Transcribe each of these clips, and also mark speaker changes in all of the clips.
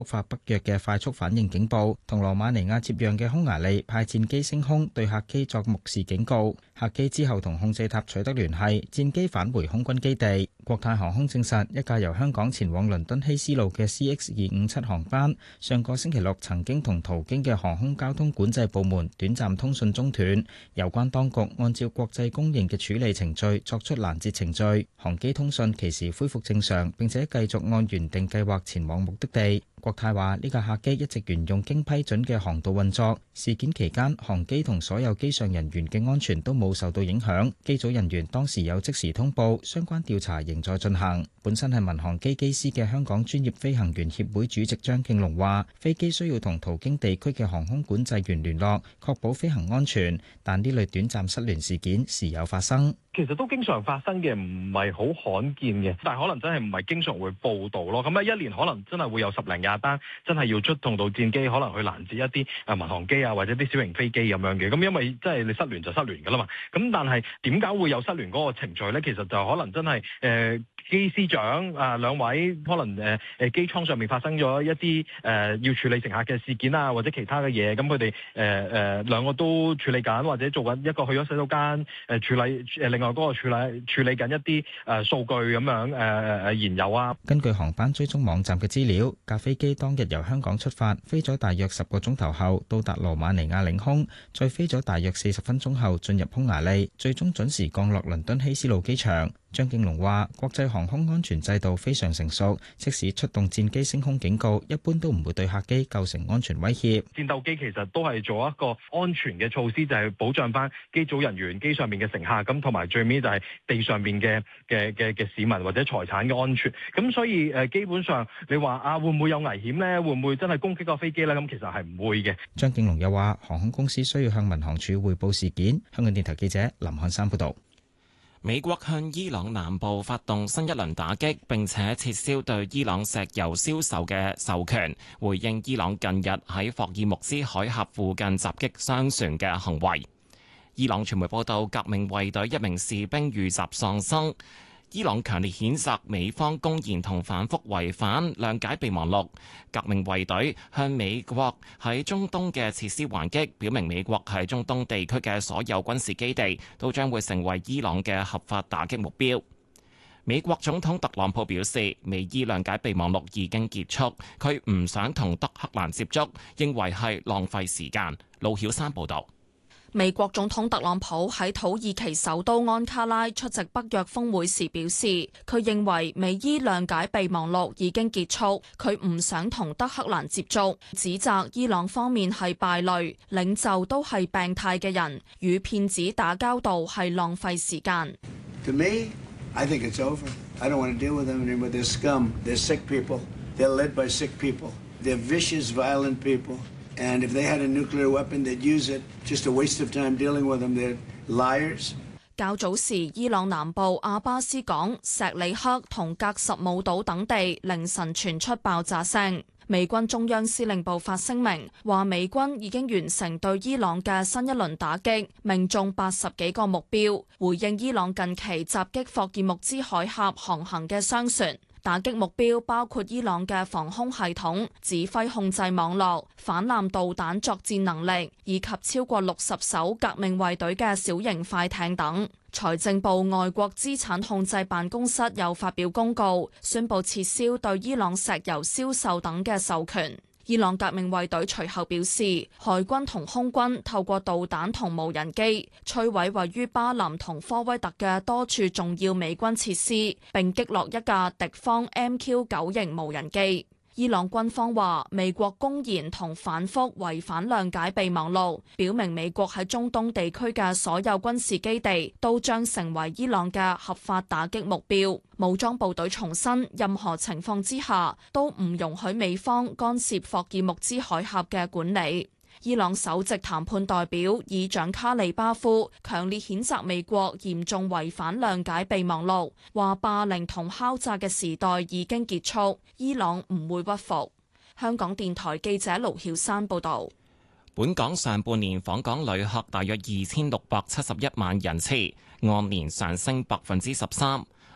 Speaker 1: 觸發北約嘅快速反應警報，同羅馬尼亞接壤嘅匈牙利派戰機升空，對客機作目視警告。客機之後同控制塔取得聯繫，戰機返回空軍基地。國泰航空證實，一架由香港前往倫敦希斯路嘅 CX257航班，上個星期六曾經同途經嘅航空交通管制部門短暫通訊中斷，有關當局按照國際公認嘅處理程序作出攔截程序，航機通訊其時恢復正常，並且繼續按原定計劃前往目的地。國泰話呢架客機一直沿用經批准嘅航道運作，事件期間航機同所有機上人員嘅安全都冇受到影響，機組人員當時有即時通報，相關調查仍在進行。本身係民航機機師嘅香港專業飛行員協會主席張敬龍話，飛機需要同途經地區嘅航空管制員聯絡，確保飛行安全，但呢類短暫失聯事件時有發生。
Speaker 2: 其實都經常發生嘅，唔係好罕見嘅，但係可能真係唔係經常會報導咯。咁一年可能真係會有10零廿單，真係要出動到戰機，可能去攔截一啲民航機啊，或者啲小型飛機咁樣嘅。咁因為真係你失聯就失聯㗎啦嘛。咁但係點解會有失聯嗰個程序咧？其實就可能真係機師長啊兩位可能機艙上面發生咗一啲要處理乘客嘅事件啊，或者其他嘅嘢，咁佢哋兩個都處理緊，或者做緊一個去咗洗手間處理另外嗰個處理緊一啲數據咁樣研究啊。
Speaker 1: 根據航班追蹤網站嘅資料，架飛機當日由香港出發，飛咗大約10個鐘頭後到達羅馬尼亞領空，再飛咗大約40分鐘後進入匈牙利，最終準時降落倫敦希斯路機場。張敬龍話：國際航空安全制度非常成熟，即使出動戰機升空警告，一般都唔會對客機構成安全威脅。
Speaker 2: 戰鬥機其實都係做一個安全嘅措施，就係保障翻機組人員、機上面嘅乘客，咁同埋最尾就係地上面嘅市民或者財產嘅安全。咁所以基本上你話啊，會唔會有危險呢？會唔會真係攻擊個飛機呢？咁其實係唔會嘅。
Speaker 1: 張敬龍又話：航空公司需要向民航處匯報事件。香港電台記者林漢山報導。
Speaker 3: 美國向伊朗南部發動新一輪打擊，並且撤銷對伊朗石油銷售嘅授權，回應伊朗近日喺霍爾木茲海峽附近襲擊商船嘅行為。伊朗傳媒報道，革命衛隊一名士兵遇襲喪生。伊朗強烈譴責美方公然同反覆違反諒解備忘錄。革命衛隊向美國喺中東嘅設施還擊，表明美國喺中東地區嘅所有軍事基地都將會成為伊朗嘅合法打擊目標。美國總統特朗普表示，美伊諒解備忘錄已經結束，佢唔想同德黑蘭接觸，認為係浪費時間。盧曉山報導。
Speaker 4: 美國總統特朗普喺土耳其首都安卡拉出席北約峰會時表示，佢認為美伊諒解備忘錄已經結束，佢唔想同德黑蘭接觸，指責伊朗方面係敗類，領袖都係病態嘅人，與騙子打交道係浪費時間。
Speaker 5: To me, I think it's over. I don't want to deal with them anymore. They're scum. They're sick people. They're led by sick people. They're vicious, violent people. And if they had a nuclear weapon, they'd use it. Just a waste of time dealing with them. They're liars.
Speaker 4: 較早時，伊朗南部阿巴斯港、錫里克同格什姆島等地凌晨傳出爆炸聲。美軍中央司令部發聲明話，美軍已經完成對伊朗嘅新一輪打擊，命中80幾個目標，回應伊朗近期襲擊霍爾木茲海峽航行嘅商船。打擊目標包括伊朗嘅防空系統、指揮控制網絡、反艦導彈作戰能力，以及超過60艘革命衛隊嘅小型快艇等。財政部外國資產控制辦公室又發表公告，宣布撤銷對伊朗石油銷售等嘅授權。伊朗革命衛隊隨後表示，海軍同空軍透過導彈同無人機摧毀位於巴林同科威特嘅多處重要美軍設施，並擊落一架敵方 MQ-9 型無人機。伊朗軍方話，美國公然同反覆違反諒解備忘錄，表明美國喺中東地區嘅所有軍事基地都將成為伊朗嘅合法打擊目標。武裝部隊重申，任何情況之下都唔容許美方干涉霍爾木茲海峽嘅管理。伊朗首席談判代表議長卡利巴夫強烈譴責美國嚴重違反諒解備忘錄，話霸凌同敲詐嘅時代已經結束，伊朗唔會屈服。香港電台記者盧曉山報導。
Speaker 3: 本港上半年訪港旅客大約2671萬人次，按年上升13%。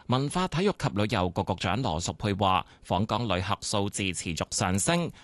Speaker 3: 文化體育及旅遊局局長羅淑佩話，訪港旅客數字持續上升，